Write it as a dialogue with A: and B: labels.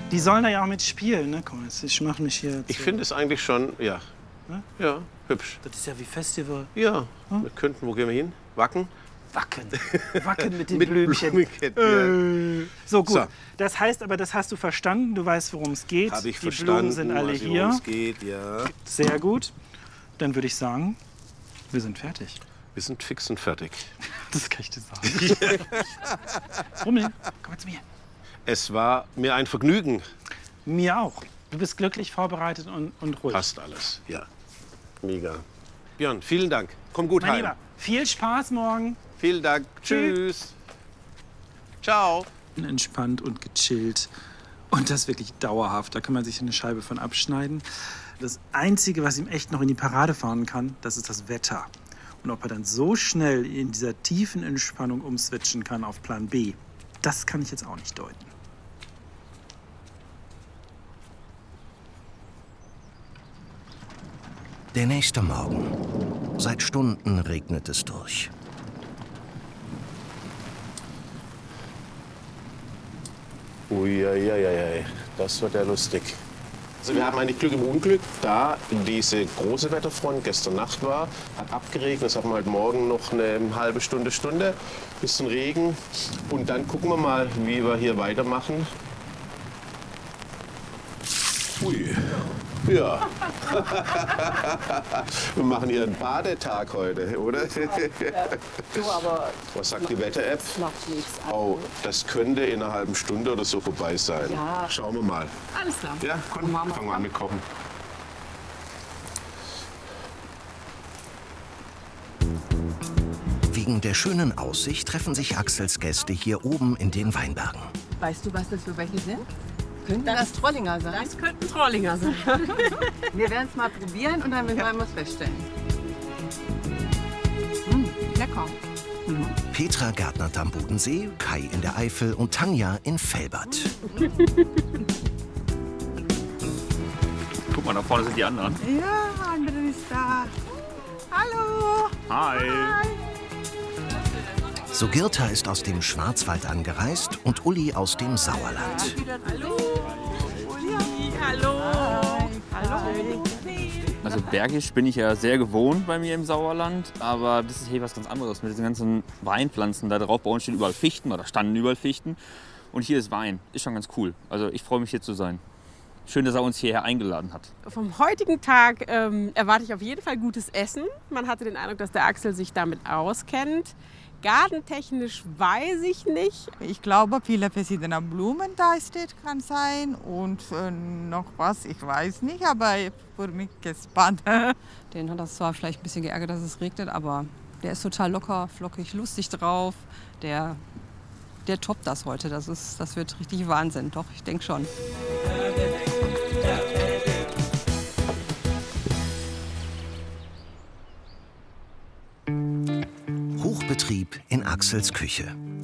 A: Die sollen da ja auch mitspielen, ne? Komm, ich mach mich hier...
B: Ich finde es eigentlich schon, ja.
A: Ne?
B: Ja, hübsch.
A: Das ist ja wie Festival.
B: Ja, wir könnten, wo gehen wir hin? Wacken?
A: Wacken. Wacken mit den
B: Mit
A: Blümchen.
B: Blumenketten,
A: So, gut.
B: So.
A: Das heißt aber, das hast du verstanden. Du weißt, worum es geht.
B: Habe ich
A: Die
B: verstanden,
A: Blumen sind alle
B: weiß ich,
A: hier.
B: worum es geht, ja.
A: Sehr gut. Dann würde ich sagen, wir sind fertig.
B: Wir sind fix und fertig.
A: Das kann ich dir sagen. Rummel, komm mal zu mir.
B: Es war mir ein Vergnügen.
A: Mir auch. Du bist glücklich vorbereitet und ruhig.
B: Passt alles, ja. Mega. Björn, vielen Dank. Komm gut
A: Mein
B: heim.
A: Lieber, viel Spaß morgen.
B: Vielen Dank. Tschüss. Ciao.
A: Entspannt und gechillt. Und das wirklich dauerhaft. Da kann man sich eine Scheibe von abschneiden. Das Einzige, was ihm echt noch in die Parade fahren kann, das ist das Wetter. Und ob er dann so schnell in dieser tiefen Entspannung umswitchen kann auf Plan B, das kann ich jetzt auch nicht deuten.
C: Der nächste Morgen. Seit Stunden regnet es durch.
B: Uiuiuiui, das wird ja lustig. Also wir haben eigentlich Glück im Unglück, da diese große Wetterfront gestern Nacht war, hat abgeregnet, das haben wir heute Morgen noch eine halbe Stunde, bisschen Regen. Und dann gucken wir mal, wie wir hier weitermachen. Ui. Ja. Wir machen hier einen Badetag heute, oder?
D: Du, aber
B: Was sagt die Wetter-App?
D: das macht nichts.
B: Oh, das könnte in einer halben Stunde oder so vorbei sein.
D: Ja.
B: Schauen wir mal.
D: Alles klar.
B: Ja, komm, fangen wir an mit Kochen.
C: Wegen der schönen Aussicht treffen sich Axels Gäste hier oben in den Weinbergen.
D: Weißt du, was das für welche sind? Könnten das Trollinger sein?
E: Das könnten Trollinger sein.
D: Wir werden es mal probieren und dann werden wir es feststellen. Lecker.
C: Petra gärtnert am Bodensee, Kai in der Eifel und Tanja in Velbert.
F: Guck mal, da vorne sind die anderen.
D: Ja, andere ist da. Hallo.
F: Hi.
C: Sugirta ist aus dem Schwarzwald angereist und Uli aus dem Sauerland.
E: Hallo. Hallo. Hallo.
F: Also bergisch bin ich ja sehr gewohnt bei mir im Sauerland, aber das ist hier was ganz anderes mit diesen ganzen Weinpflanzen da drauf. Bei uns stehen überall Fichten oder standen überall Fichten und hier ist Wein. Ist schon ganz cool. Also ich freue mich hier zu sein. Schön, dass er uns hierher eingeladen hat.
E: Vom heutigen Tag erwarte ich auf jeden Fall gutes Essen. Man hatte den Eindruck, dass der Axel sich damit auskennt. Gartentechnisch weiß ich nicht.
G: Ich glaube, viele verschiedene Blumen da steht, kann sein. Und noch was, ich weiß nicht, aber für mich gespannt.
H: Den hat das zwar vielleicht ein bisschen geärgert, dass es regnet, aber der ist total locker, flockig, lustig drauf. Der toppt das heute. Das wird richtig Wahnsinn. Doch, ich denke schon.
C: Hochbetrieb in Axels Küche.